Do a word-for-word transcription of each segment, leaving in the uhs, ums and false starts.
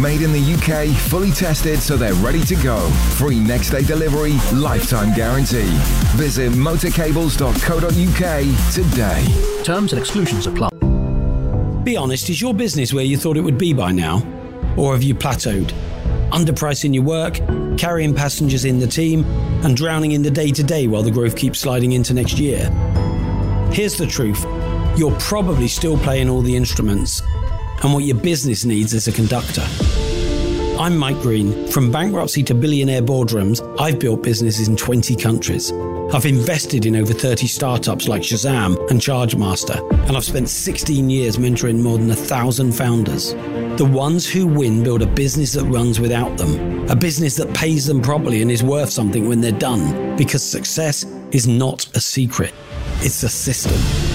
made in the U K, fully tested so they're ready to go. Free next day delivery, lifetime guarantee. Visit motorcables dot co dot U K today. Terms and exclusions apply. Be honest, is your business where you thought it would be by now? Or have you plateaued? Underpricing your work, carrying passengers in the team, and drowning in the day-to-day while the growth keeps sliding into next year? Here's the truth. You're probably still playing all the instruments, and what your business needs is a conductor. I'm Mike Green. From bankruptcy to billionaire boardrooms, I've built businesses in twenty countries. I've invested in over thirty startups like Shazam and Chargemaster, and I've spent sixteen years mentoring more than a thousand founders. The ones who win build a business that runs without them, a business that pays them properly and is worth something when they're done, because success is not a secret, it's a system.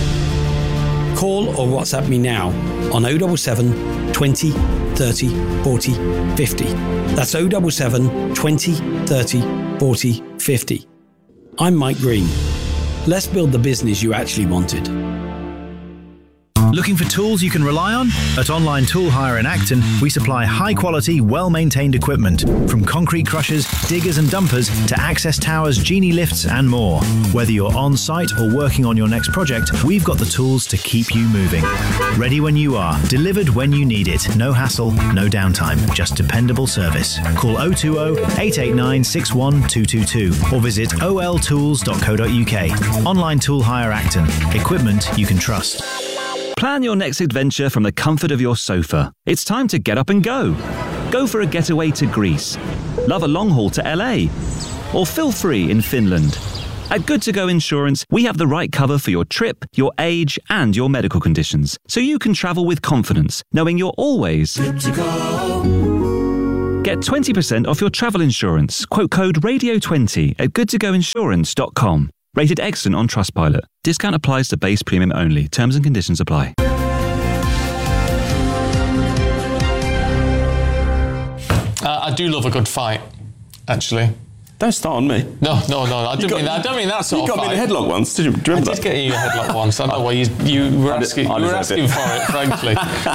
Call or WhatsApp me now on oh seven seven, twenty, thirty, forty, fifty. That's oh seven seven, twenty, thirty, forty, fifty. I'm Mike Green. Let's build the business you actually wanted. Looking for tools you can rely on? At Online Tool Hire in Acton, we supply high-quality, well-maintained equipment, from concrete crushers, diggers and dumpers to access towers, genie lifts and more. Whether you're on-site or working on your next project, we've got the tools to keep you moving. Ready when you are, delivered when you need it. No hassle, no downtime, just dependable service. Call oh two oh, eight eight nine, six one two two two or visit o l tools dot co dot u k. Online Tool Hire Acton. Equipment you can trust. Plan your next adventure from the comfort of your sofa. It's time to get up and go. Go for a getaway to Greece. Love a long haul to L A. Or feel free in Finland. At Good To Go Insurance, we have the right cover for your trip, your age, and your medical conditions, so you can travel with confidence, knowing you're always good to go. Get twenty percent off your travel insurance. Quote code radio twenty at good to go insurance dot com. Rated excellent on Trustpilot. Discount applies to base premium only. Terms and conditions apply. Uh, I do love a good fight, actually. Don't start on me. No, no, no. I don't got, mean that. I don't mean that sort you of got fight. me in a headlock once. Did you, do you remember I did that? get you in a headlock once. I know why you, you were asking, you were asking it. for it, frankly.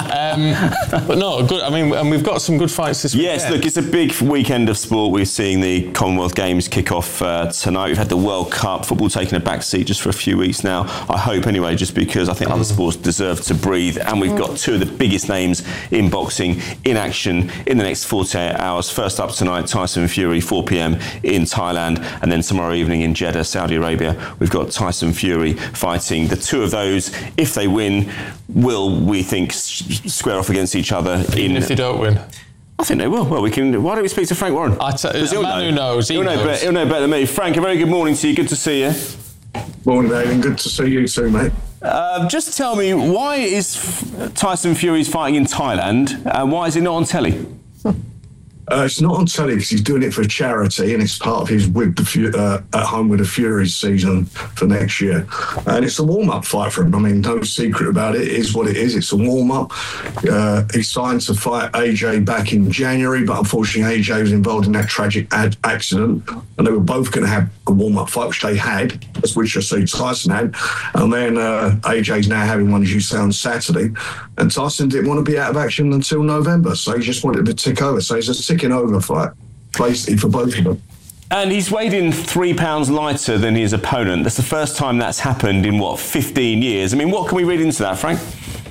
um, but no, good. I mean, and we've got some good fights this week. Yes, look, it's a big weekend of sport. We're seeing the Commonwealth Games kick off uh, tonight. We've had the World Cup, football taking a back seat just for a few weeks now. I hope anyway, just because I think mm. other sports deserve to breathe. And we've got two of the biggest names in boxing in action in the next forty-eight hours. First up tonight, Tyson Fury, four p.m. in Thailand. And then tomorrow evening in Jeddah, Saudi Arabia, we've got Tyson Fury fighting. The two of those, if they win, will, we think, square off against each other. Even in, if they don't win? I think they will. Well, we can. Why don't we speak to Frank Warren? I t- a he'll man know. who knows. He he'll, know knows. Better, he'll know better than me. Frank, a very good morning to you. Good to see you. Morning, David. Good to see you too, mate. Uh, just tell me, why is Tyson Fury's fighting in Thailand, and why is it not on telly? Uh, it's not on telly because he's doing it for charity, and it's part of his with the Fu- uh, at home with the Furies season for next year. And it's a warm-up fight for him. I mean, no secret about it. It is what it is. It's a warm-up. Uh, he signed to fight A J back in January, but unfortunately A J was involved in that tragic ad- accident, and they were both going to have a warm-up fight, which they had, which I see Tyson had. And then uh, A J's now having one, as you say, on Saturday. And Tyson didn't want to be out of action until November, so he just wanted to tick over. So it's a ticking over fight, basically, for both of them. And he's weighed in three pounds lighter than his opponent. That's the first time that's happened in, what, fifteen years? I mean, what can we read into that, Frank?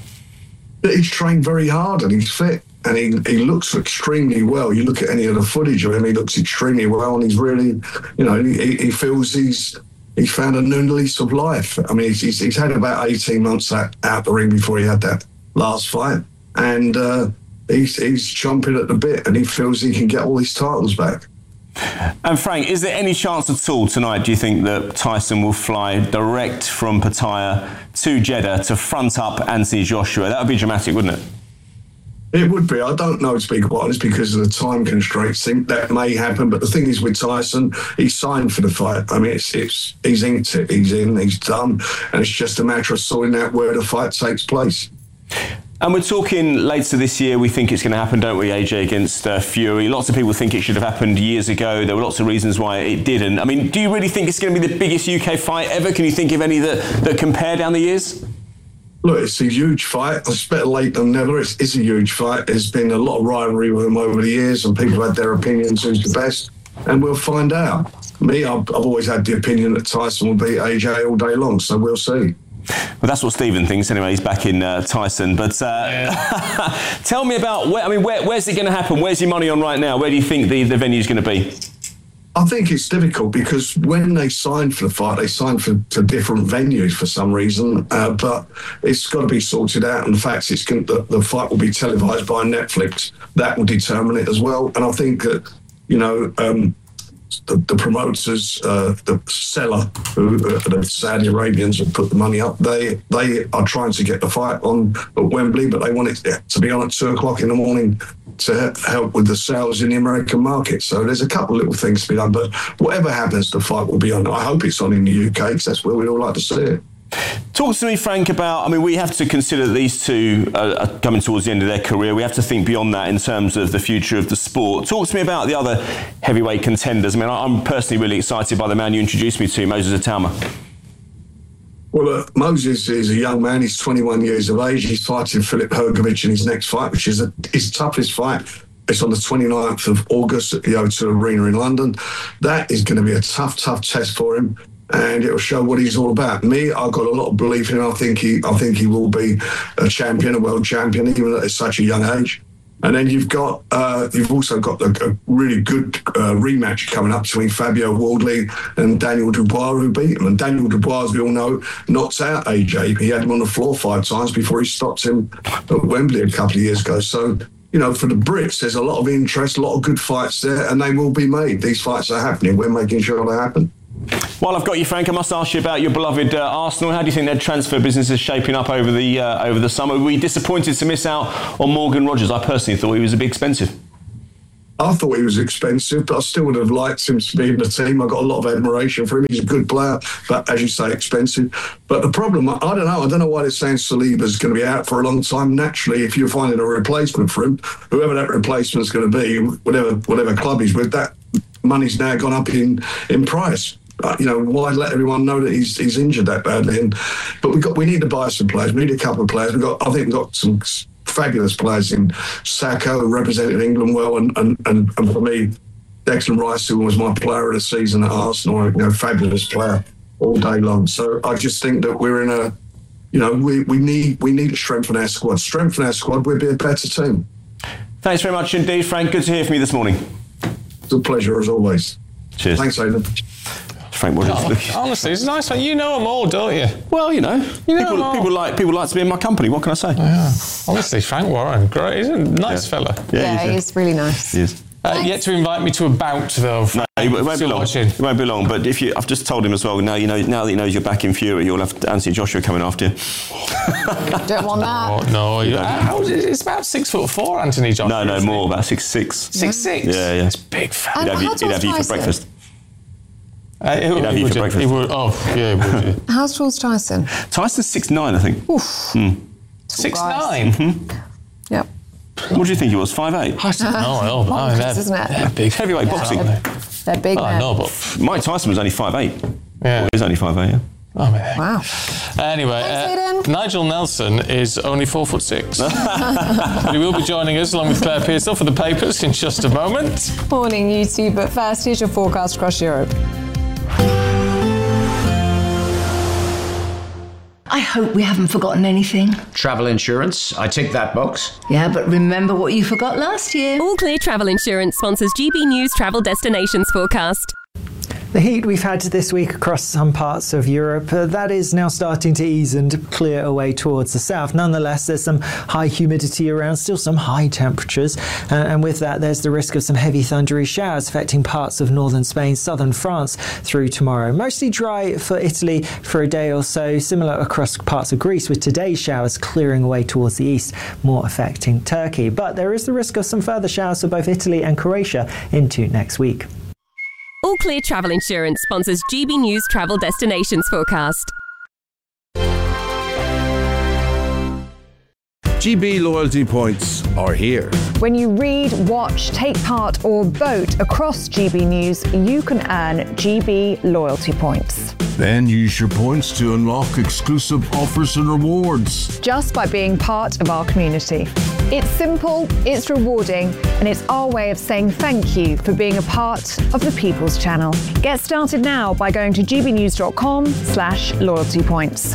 He's trained very hard and he's fit. And he, he looks extremely well. You look at any of the footage of him, he looks extremely well, and he's really, you know, he, he feels he's he's found a new lease of life. I mean, he's, he's, he's had about eighteen months out, out the ring before he had that last fight. And uh, he's, he's chomping at the bit, and he feels he can get all his titles back. And Frank, is there any chance at all tonight, do you think, that Tyson will fly direct from Pattaya to Jeddah to front up Anthony Joshua? That would be dramatic, wouldn't it? It would be. I don't know, to be quite honest, because of the time constraints. That may happen, but the thing is with Tyson, he's signed for the fight. I mean, it's, it's he's inked it, he's in, he's done, and it's just a matter of sorting out where the fight takes place. And we're talking later this year, we think it's going to happen, don't we, A J, against uh, Fury? Lots of people think it should have happened years ago. There were lots of reasons why it didn't. I mean, do you really think it's going to be the biggest U K fight ever? Can you think of any that, that compare down the years? Look, it's a huge fight. It's better late than never. It's, it's a huge fight. There's been a lot of rivalry with him over the years, and people have had their opinions who's the best, and we'll find out. Me, I've, I've always had the opinion that Tyson will beat A J all day long, so we'll see. Well, that's what Stephen thinks anyway. He's back in uh, Tyson. But uh, yeah. Tell me about, where, I mean, where, where's it going to happen? Where's your money on right now? Where do you think the, the venue's going to be? I think it's difficult because when they signed for the fight, they signed for, for different venues for some reason. Uh, but it's got to be sorted out. In fact, it's going to, the, the fight will be televised by Netflix. That will determine it as well. And I think that, you know, um, the, the promoters, uh, the seller, who uh, the Saudi Arabians have put the money up, they they are trying to get the fight on at Wembley, but they want it to be on at two o'clock in the morning to help with the sales in the American market. So there's a couple of little things to be done, but whatever happens, the fight will be on. I hope it's on in the U K, because that's where we'd all like to see it. Talk to me, Frank, about, I mean, we have to consider that these two are coming towards the end of their career. We have to think beyond that in terms of the future of the sport. Talk to me about the other heavyweight contenders. I mean, I'm personally really excited by the man you introduced me to, Moses Itauma. Well, uh, Moses is a young man. He's twenty-one years of age. He's fighting Filip Hrgovic in his next fight, which is a, his toughest fight. It's on the twenty-ninth of August at the O two Arena in London. That is going to be a tough, tough test for him, and it will show what he's all about. Me, I've got a lot of belief in him. I think he, I think he will be a champion, a world champion, even at such a young age. And then you've got, uh, you've also got a, a really good uh, rematch coming up between Fabio Wardley and Daniel Dubois, who beat him. And Daniel Dubois, as we all know, knocks out A J. He had him on the floor five times before he stopped him at Wembley a couple of years ago. So, you know, for the Brits, there's a lot of interest, a lot of good fights there, and they will be made. These fights are happening. We're making sure they happen. While I've got you, Frank, I must ask you about your beloved uh, Arsenal. How do you think their transfer business is shaping up over the uh, over the summer? Were you disappointed to miss out on Morgan Rogers? I personally thought he was a bit expensive. I thought he was expensive, but I still would have liked him to be in the team. I got a lot of admiration for him. He's a good player, but as you say, expensive. But the problem, I don't know. I don't know why they're saying Saliba's going to be out for a long time. Naturally, if you're finding a replacement for him, whoever that replacement's going to be, whatever whatever club he's with, that money's now gone up in in price. Uh, you know, why let everyone know that he's he's injured that badly? And, but we got we need to buy some players. We need a couple of players. We got I think we've got some fabulous players in Sacco, who represented England well, and and, and, and for me, Declan Rice, who was my player of the season at Arsenal, you know, fabulous player all day long. So I just think that we're in a, you know, we, we need we need to strengthen our squad. Strengthen our squad, we'll be a better team. Thanks very much indeed, Frank. Good to hear from you this morning. It's a pleasure as always. Cheers. Thanks, Aidan. Frank, what oh, is honestly, it's nice. You know them all, don't you? Well, you know, you know people, people like people like to be in my company. What can I say? Oh, yeah. Honestly, Frank Warren, great, isn't he? Nice yeah. fella. Yeah, yeah he's, he's really nice. He is. Uh, yet to invite me to a bout, though. No, it won't be long. Watching. It won't be long. But if you, I've just told him as well. Now you know. Now that he knows you're back in Fury, you'll have Anthony Joshua coming after you. Don't want that. Oh, no, you, uh, how is it? It's about six foot four, Anthony Joshua. No, no, more, about six six. Six six. Yeah, yeah. It's big fat. He'd have, you, he'd have you for breakfast. Uh, he, he'd have you for breakfast. He would, oh, yeah, he would. Yeah. How's tall's Tyson? Tyson's six nine, I think. Oof. Mm. Six nine. Mm-hmm. Yep. What do you think he was? Five eight. I don't know. Oh, Bonkers, they're, isn't it? They're big. Heavyweight yeah, boxing. They're, they're big. Well, I know, but Mike Tyson was only five eight. Yeah, well, he's only five eight. Yeah. Oh, man. Wow. Anyway, Thanks, uh, Nigel Nelson is only four foot six. But he will be joining us along with Claire Pearsall for the papers in just a moment. Morning, YouTube. But first, here's your forecast across Europe. I hope we haven't forgotten anything. Travel insurance, I tick that box. Yeah, but remember what you forgot last year. All Clear Travel Insurance sponsors G B News Travel Destinations Forecast. The heat we've had this week across some parts of Europe, uh, that is now starting to ease and clear away towards the south. Nonetheless, there's some high humidity around, still some high temperatures. Uh, and with that, there's the risk of some heavy thundery showers affecting parts of northern Spain, southern France through tomorrow. Mostly dry for Italy for a day or so, similar across parts of Greece, with today's showers clearing away towards the east, more affecting Turkey. But there is the risk of some further showers for both Italy and Croatia into next week. All Clear Travel Insurance sponsors G B News Travel Destinations Forecast. G B loyalty points are here. When you read, watch, take part or vote across G B News, you can earn G B loyalty points. Then use your points to unlock exclusive offers and rewards. Just by being part of our community. It's simple, it's rewarding, and it's our way of saying thank you for being a part of the People's Channel. Get started now by going to gbnews.com slash loyalty points.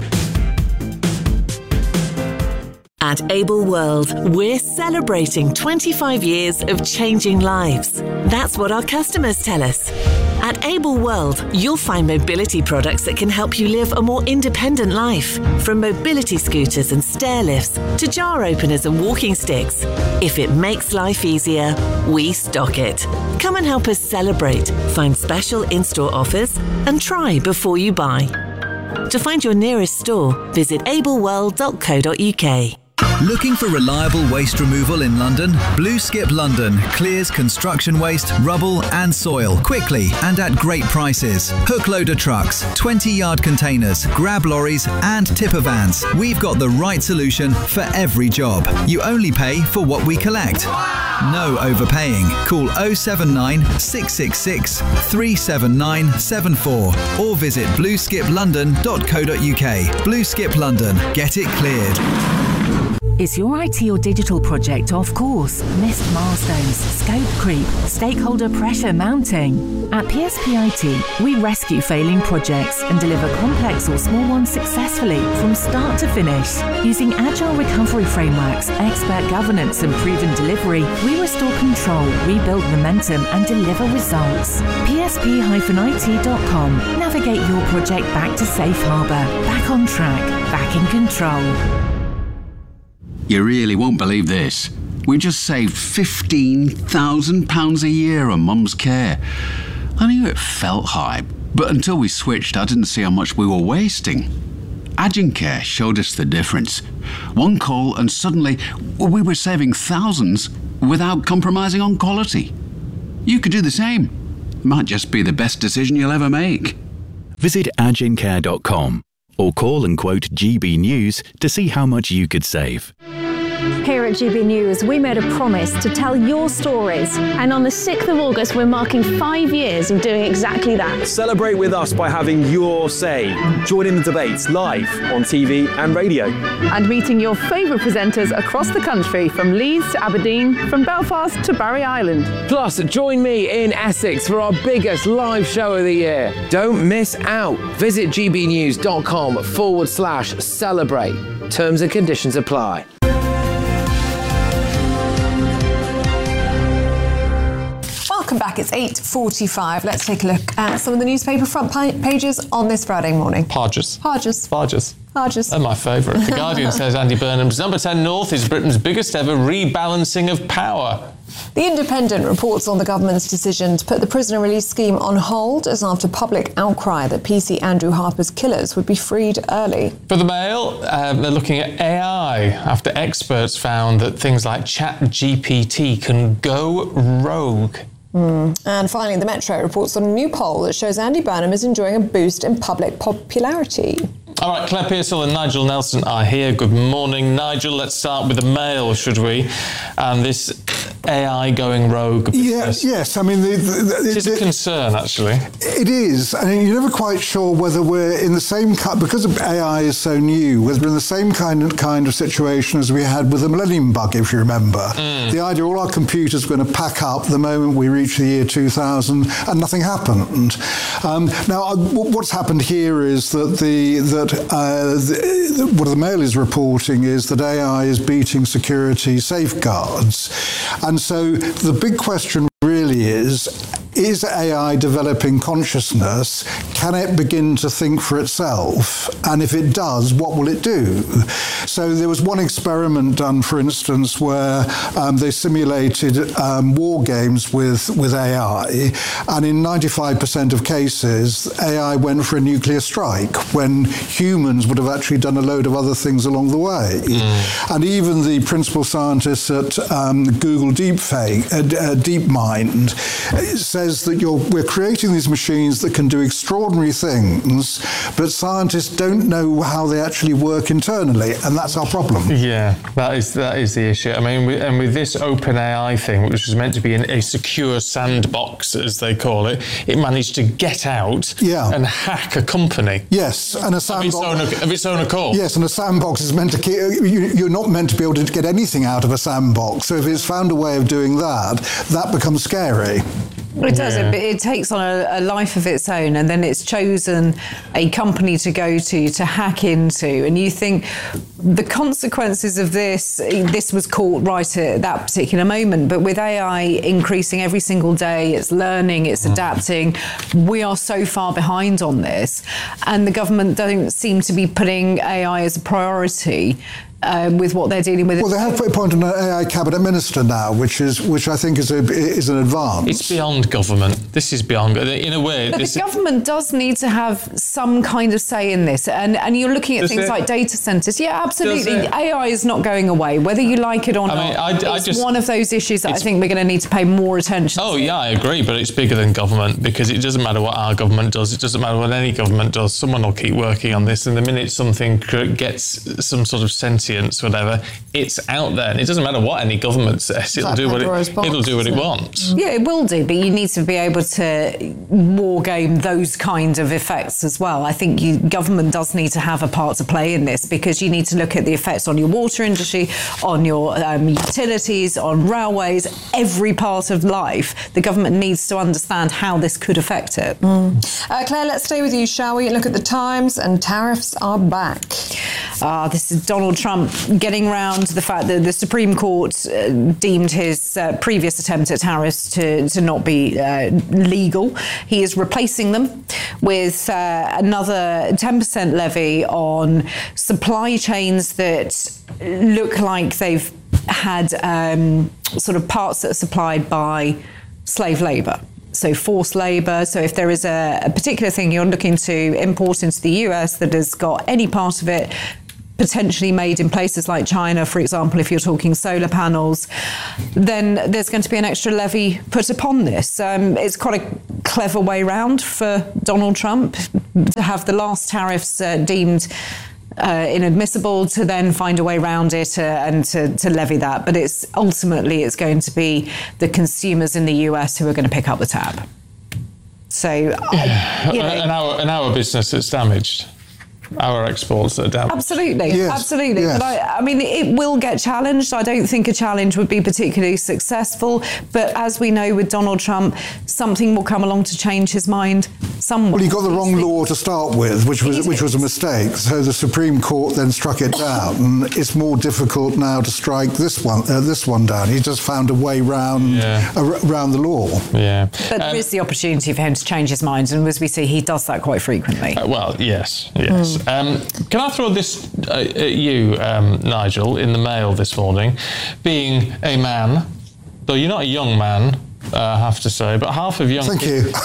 At Able World, we're celebrating twenty-five years of changing lives. That's what our customers tell us. At Able World, you'll find mobility products that can help you live a more independent life. From mobility scooters and stair lifts to jar openers and walking sticks. If it makes life easier, we stock it. Come and help us celebrate, find special in-store offers, and try before you buy. To find your nearest store, visit able world dot co dot uk. Looking for reliable waste removal in London? Blue Skip London clears construction waste, rubble and soil quickly and at great prices. Hook loader trucks, twenty yard containers, grab lorries and tipper vans. We've got the right solution for every job. You only pay for what we collect. No overpaying. Call oh seven nine, six six six, three seven nine seven four or visit blue skip london dot co dot uk. Blue Skip London. Get it cleared. Is your I T or digital project off course? Missed milestones, scope creep, stakeholder pressure mounting? At P S P I T, we rescue failing projects and deliver complex or small ones successfully from start to finish. Using agile recovery frameworks, expert governance and proven delivery, we restore control, rebuild momentum and deliver results. P S P I T dot com. Navigate your project back to safe harbour, back on track, back in control. You really won't believe this. We just saved fifteen thousand pounds a year on Mum's care. I knew it felt high, but until we switched, I didn't see how much we were wasting. Agencare showed us the difference. One call and suddenly we were saving thousands without compromising on quality. You could do the same. It might just be the best decision you'll ever make. Visit agencare dot com or call and quote G B News to see how much you could save. Here at G B News, we made a promise to tell your stories. And on the sixth of August, we're marking five years of doing exactly that. Celebrate with us by having your say. Join in the debates live on T V and radio. And meeting your favourite presenters across the country, from Leeds to Aberdeen, from Belfast to Barry Island. Plus, join me in Essex for our biggest live show of the year. Don't miss out. Visit gbnews.com forward slash celebrate. Terms and conditions apply. Welcome back. It's eight forty-five. Let's take a look at some of the newspaper front pages on this Friday morning. Parges. Parges. Parges. Parges. They're my favourite. The Guardian says Andy Burnham's Number ten North is Britain's biggest ever rebalancing of power. The Independent reports on the government's decision to put the prisoner release scheme on hold as after public outcry that P C Andrew Harper's killers would be freed early. For the Mail, uh, they're looking at A I after experts found that things like Chat G P T can go rogue. Mm. And finally, the Metro reports on a new poll that shows Andy Burnham is enjoying a boost in public popularity. All right, Claire Pearsall and Nigel Nelson are here. Good morning, Nigel. Let's start with the Mail, should we? And this A I going rogue. Yes, yes. I mean, the, the, the, it is a concern, actually. It is. I mean, you're never quite sure whether we're in the same kind, because A I is so new, whether we're in the same kind of, kind of situation as we had with the Millennium Bug, if you remember. Mm. The idea all our computers are going to pack up the moment we reach the year two thousand, and nothing happened. Um, now, what's happened here is that the that uh, the, what the Mail is reporting is that A I is beating security safeguards. And so the big question really is, is A I developing consciousness? Can it begin to think for itself? And if it does, what will it do? So there was one experiment done, for instance, where um, they simulated um, war games with, with A I, and in ninety-five percent of cases, A I went for a nuclear strike when humans would have actually done a load of other things along the way. Mm. And even the principal scientist at um, Google Deepfake, uh, uh, DeepMind says that you're, we're creating these machines that can do extraordinary extraordinary things, but scientists don't know how they actually work internally, and that's our problem. Yeah, that is that is the issue. I mean, we, and with this OpenAI thing, which was meant to be an, a secure sandbox, as they call it, it managed to get out yeah. and hack a company. Yes, and a sandbox of its own, of its own accord. Yes, and a sandbox is meant to keep. You, you're not meant to be able to get anything out of a sandbox. So if it's found a way of doing that, that becomes scary. It does. Yeah. It, it takes on a, a life of its own, and then it's chosen a company to go to, to hack into. And you think the consequences of this, this was caught right at that particular moment. But with A I increasing every single day, it's learning, it's adapting. We are so far behind on this. And the government don't seem to be putting A I as a priority. Um, with what they're dealing with. Well, they have appointed an A I cabinet minister now, which is which I think is a is an advance. It's beyond government. This is beyond, in a way. But this the is, government does need to have some kind of say in this, and and you're looking at Does things it? like data centres. Yeah, absolutely. Does it? A I is not going away, whether you like it or I not. mean, I- I it's just- one of those issues that I think we're going to need to pay more attention Oh to. yeah, I agree, but it's bigger than government, because it doesn't matter what our government does. It doesn't matter what any government does. Someone will keep working on this, and the minute something gets some sort of sentience, whatever, it's out there, and it doesn't matter what any government says. It'll like do what Pandora's it. box, It'll do what it isn't it? wants. Yeah, it will do, but you need to be able to war game those kind of effects as well. I think you, government does need to have a part to play in this, because you need to look at the effects on your water industry, on your um, utilities, on railways, every part of life. The government needs to understand how this could affect it. Mm. Uh, Claire, let's stay with you, shall we? Look at the Times, and tariffs are back. Ah, this is Donald Trump getting round to the fact that the Supreme Court uh, deemed his uh, previous attempt at tariffs to, to not be uh, legal. He is replacing them with uh, another ten percent levy on supply chains that look like they've had um, sort of parts that are supplied by slave labour. So forced labour. So if there is a, a particular thing you're looking to import into the U S that has got any part of it potentially made in places like China, for example, if you're talking solar panels, then there's going to be an extra levy put upon this. Um, it's quite a clever way round for Donald Trump to have the last tariffs uh, deemed Uh, inadmissible, to then find a way around it uh, and to, to levy that. But it's ultimately it's going to be the consumers in the U S who are going to pick up the tab. So, uh, you know, and our and our business that's damaged. Our exports are damaged. Absolutely, Yes, absolutely. yes. But I, I mean, it will get challenged. I don't think a challenge would be particularly successful. But as we know with Donald Trump, something will come along to change his mind somewhere. Well, he got the wrong law to start with, which was which was a mistake. So the Supreme Court then struck it down, and it's more difficult now to strike this one uh, this one down. He just found a way round Yeah. ar- around the law. Yeah. But there is the opportunity for him to change his mind, and as we see, he does that quite frequently. Uh, well, yes, yes. Um, can I throw this uh, at you, um, Nigel, in the mail this morning? Being a man, though you're not a young man, uh, I have to say, but half of young Thank people, you.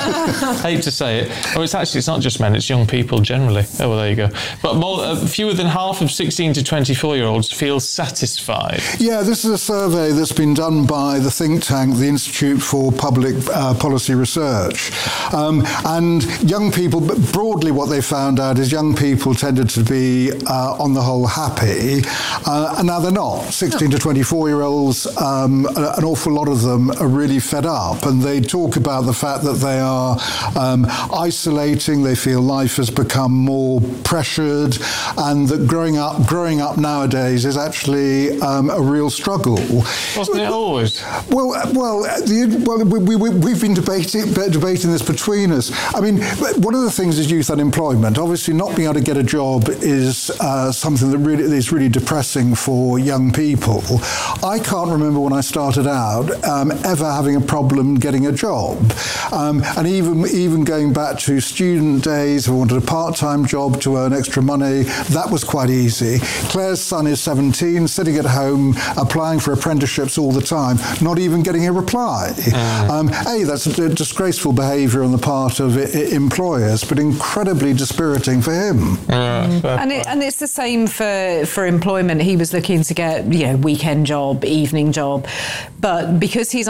I hate to say it. Oh, it's actually, it's not just men, it's young people generally. Oh, well, there you go. But more, uh, fewer than half of sixteen to twenty-four year olds feel satisfied. Yeah, this is a survey that's been done by the think tank, the Institute for Public uh, Policy Research. Um, and young people, but broadly what they found out is young people tended to be, uh, on the whole, happy. Uh, and now they're not. sixteen to twenty-four year olds, um, an awful lot of them are really fed up. And they talk about the fact that they are um, isolating, they feel life has become more pressured, and that growing up, growing up nowadays is actually um, a real struggle. Wasn't it always? Well, well, the, well, we, we, we've been debating debating this between us. I mean, one of the things is youth unemployment. Obviously, not being able to get a job is uh, something that really is really depressing for young people. I can't remember when I started out um, ever having a problem getting a job, um, and even even going back to student days, if I wanted a part-time job to earn extra money, that was quite easy. Claire's son is seventeen, sitting at home, applying for apprenticeships all the time, not even getting a reply. Mm. Um, a, that's a disgraceful behaviour on the part of I- I employers, but incredibly dispiriting for him. Mm. And, it, and it's the same for, for employment. He was looking to get, you know, weekend job, evening job, but because he's under eighteen,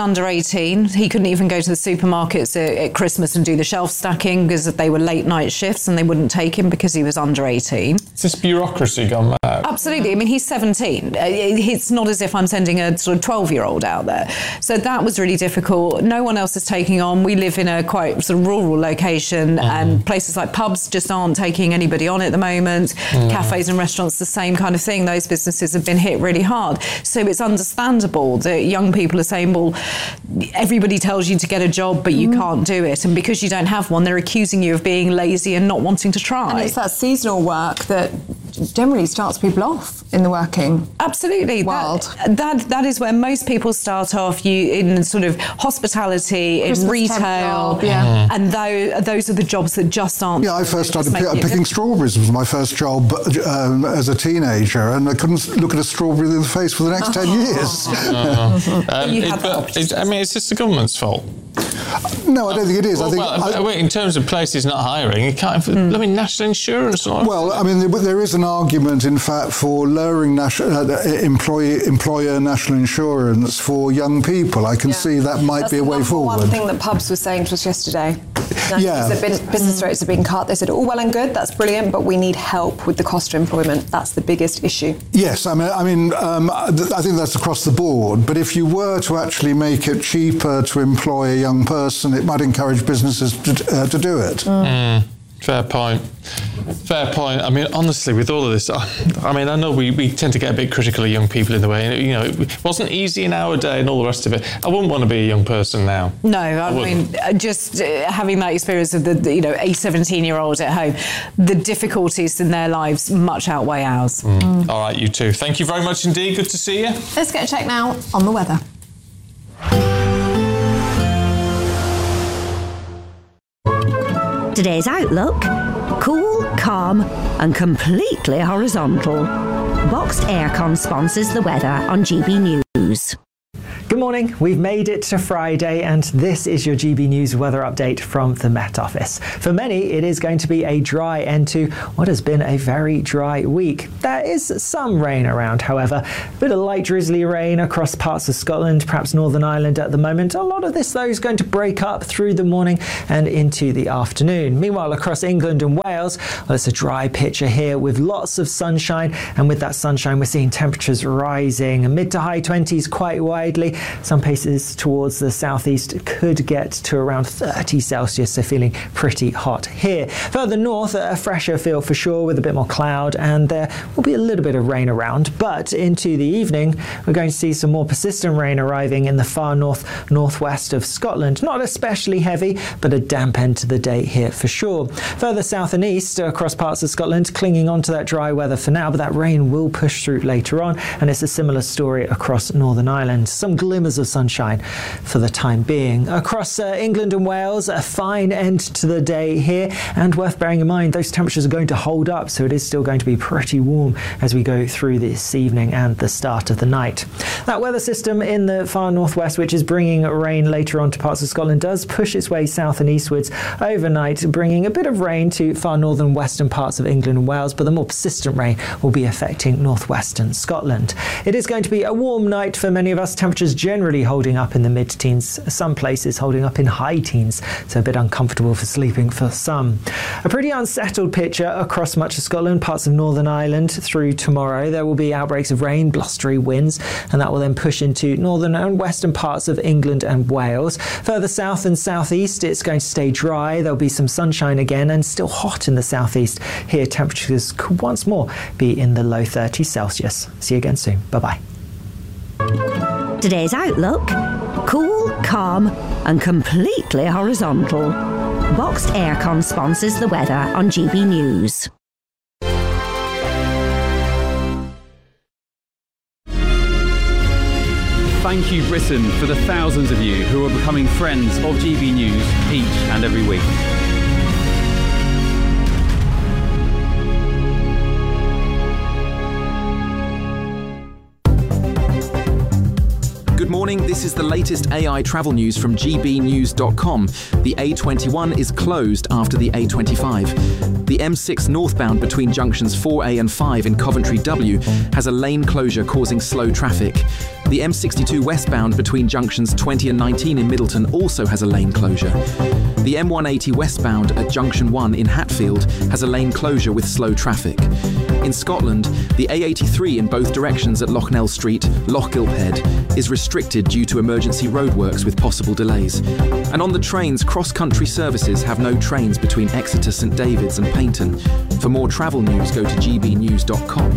eighteen. He couldn't even go to the supermarkets at, at Christmas and do the shelf stacking because they were late night shifts and they wouldn't take him because he was under eighteen. Is this bureaucracy gone mad? Absolutely. I mean, he's seventeen. It's not as if I'm sending a sort of twelve-year-old out there. So that was really difficult. No one else is taking on. We live in a quite sort of rural location, mm. and places like pubs just aren't taking anybody on at the moment. Mm. Cafes and restaurants, the same kind of thing. Those businesses have been hit really hard. So it's understandable that young people are saying, well, everybody tells you to get a job, but you mm. can't do it. And because you don't have one, they're accusing you of being lazy and not wanting to try. And it's that seasonal work that generally starts people off in the working absolutely world. That, that that is where most people start off. You in sort of hospitality, Christmas in retail, job, yeah. and those those are the jobs that just aren't. Yeah, I first started p- picking strawberries. It was my first job um, as a teenager, and I couldn't look at a strawberry in the face for the next ten years. uh-huh. um, it, but it, I mean, is this the government's fault? No, I don't think it is. Well, I think well, I, in terms of places not hiring, you can't. Mm. I mean, national insurance. Or well, I mean, there, there is an argument, in fact, for lowering national, uh, employee, employer national insurance for young people. I can yeah. see that might That's be a way one, forward. One thing that pubs were saying to us yesterday. Yeah, the business rates are being cut. They said, "All well and good, that's brilliant, but we need help with the cost of employment. That's the biggest issue." Yes, I mean, I mean, um, I think that's across the board. But if you were to actually make it cheaper to employ a young person, it might encourage businesses to, uh, to do it. Mm. Mm. Fair point. Fair point. I mean, honestly, with all of this, I, I mean, I know we, we tend to get a bit critical of young people in the way. You know, it wasn't easy in our day and all the rest of it. I wouldn't want to be a young person now. No, I, I mean, just uh, having that experience of the, the, you know, a seventeen-year-old at home, the difficulties in their lives much outweigh ours. Mm. Mm. All right, you too. Thank you very much indeed. Good to see you. Let's get a check now on the weather. Today's outlook: cool, calm and completely horizontal. Boxed Aircon sponsors the weather on G B News. Good morning. We've made it to Friday and this is your G B News weather update from the Met Office. For many, it is going to be a dry end to what has been a very dry week. There is some rain around, however. A bit of light drizzly rain across parts of Scotland, perhaps Northern Ireland at the moment. A lot of this, though, is going to break up through the morning and into the afternoon. Meanwhile, across England and Wales, well, it's a dry picture here with lots of sunshine. And with that sunshine, we're seeing temperatures rising mid to high twenties quite widely. Some places towards the southeast could get to around thirty Celsius, so feeling pretty hot here. Further north, a fresher feel for sure with a bit more cloud, and there will be a little bit of rain around. But into the evening, we're going to see some more persistent rain arriving in the far north, northwest of Scotland. Not especially heavy, but a damp end to the day here for sure. Further south and east, across parts of Scotland, clinging on to that dry weather for now, but that rain will push through later on, and it's a similar story across Northern Ireland. Some glimmers of sunshine for the time being. Across uh, England and Wales, a fine end to the day here, and worth bearing in mind those temperatures are going to hold up, so it is still going to be pretty warm as we go through this evening and the start of the night. That weather system in the far northwest, which is bringing rain later on to parts of Scotland, does push its way south and eastwards overnight, bringing a bit of rain to far northern western parts of England and Wales, but the more persistent rain will be affecting northwestern Scotland. It is going to be a warm night for many of us. Temperatures generally holding up in the mid-teens, some places holding up in high teens, so a bit uncomfortable for sleeping for some. A pretty unsettled picture across much of Scotland, parts of Northern Ireland through tomorrow. There will be outbreaks of rain, blustery winds, and that will then push into northern and western parts of England and Wales. Further south and southeast, it's going to stay dry. There'll be some sunshine again and still hot in the southeast. Here, temperatures could once more be in the low thirties Celsius. See you again soon. Bye-bye. Today's outlook: cool, calm and completely horizontal. Boxed Aircon sponsors the weather on G B News. Thank you, Britain, for the thousands of you who are becoming friends of G B News each and every week. Good morning, this is the latest A I travel news from G B news dot com. The A twenty-one is closed after the A twenty-five. The M six northbound between junctions four A and five in Coventry W has a lane closure causing slow traffic. The M sixty-two westbound between junctions twenty and nineteen in Middleton also has a lane closure. The M one eighty westbound at junction one in Hatfield has a lane closure with slow traffic. In Scotland, the A eighty-three in both directions at Loughnell Street, Lochgilphead, is restricted due to emergency roadworks with possible delays. And on the trains, cross-country services have no trains between Exeter, St David's and Paignton. For more travel news, go to g b news dot com.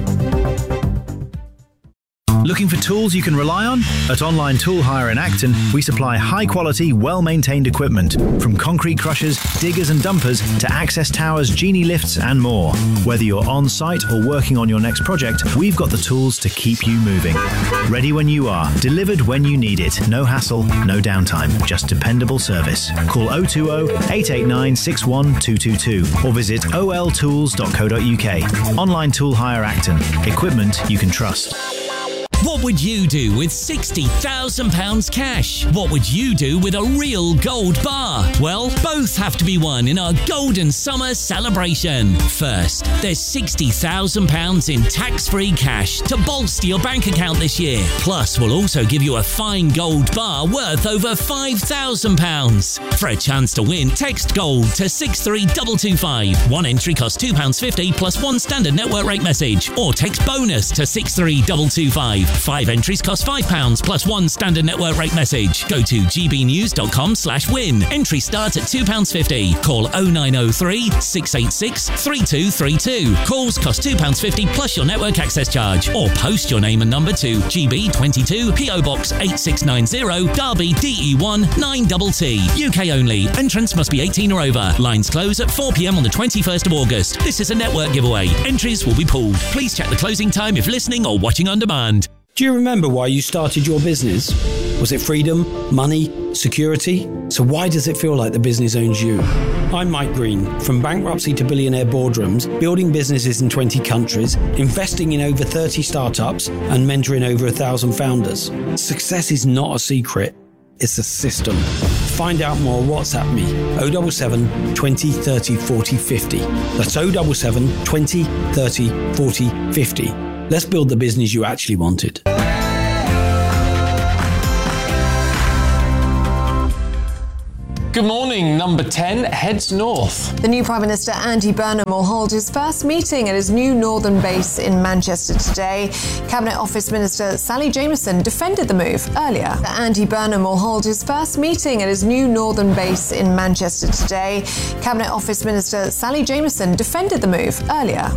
Looking for tools you can rely on? At Online Tool Hire in Acton, we supply high-quality, well-maintained equipment, from concrete crushers, diggers and dumpers to access towers, genie lifts and more. Whether you're on-site or working on your next project, we've got the tools to keep you moving. Ready when you are, delivered when you need it. No hassle, no downtime, just dependable service. Call oh two oh, eight eight nine, six one two two two or visit o l tools dot co dot u k. Online Tool Hire Acton. Equipment you can trust. What would you do with sixty thousand pounds cash? What would you do with a real gold bar? Well, both have to be won in our Golden Summer celebration. First, there's sixty thousand pounds in tax-free cash to bolster your bank account this year. Plus, we'll also give you a fine gold bar worth over five thousand pounds. For a chance to win, text GOLD to six three two two five. One entry costs two pounds fifty plus one standard network rate message. Or text BONUS to six three two two five. Five entries cost five pounds plus one standard network rate message. Go to g b news dot com slash win. Entry starts at two pounds fifty. Call oh nine oh three, six eight six, three two three two. Calls cost two pounds fifty plus your network access charge. Or post your name and number to G B twenty-two, P O Box eight six nine zero, Derby D E one nine T T. U K only. Entrants must be eighteen or over. Lines close at four p m on the twenty-first of August. This is a network giveaway. Entries will be pulled. Please check the closing time if listening or watching on demand. Do you remember why you started your business? Was it freedom, money, security? So why does it feel like the business owns you? I'm Mike Green. From bankruptcy to billionaire boardrooms, building businesses in twenty countries, investing in over thirty startups, and mentoring over a thousand founders. Success is not a secret. It's a system. Find out more, WhatsApp me, oh seven seven, twenty, thirty, forty, fifty. That's oh seven seven, twenty, thirty, forty, fifty. Let's build the business you actually wanted. Good morning. Number ten heads north. The new Prime Minister Andy Burnham will hold his first meeting at his new northern base in Manchester today. Cabinet Office Minister Sally Jamieson defended the move earlier. Andy Burnham will hold his first meeting at his new northern base in Manchester today. Cabinet Office Minister Sally Jamieson defended the move earlier.